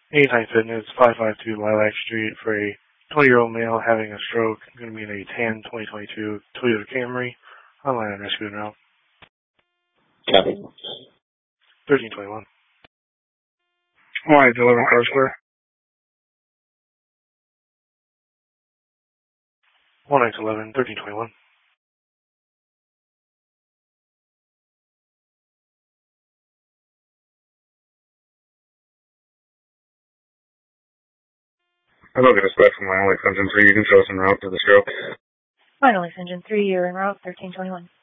Anytime Fitness, 552 Lilac Street for a 20-year-old male having a stroke. Going to be in a tan 2022 Toyota Camry. Online and rescue and route. Copy. 1321. Why, 11 Car Square. 1911, 1321. I'm looking to spec from my Alex Engine 3. You can show us en route to the stroke. Alex Engine 3, you're en route, 1321.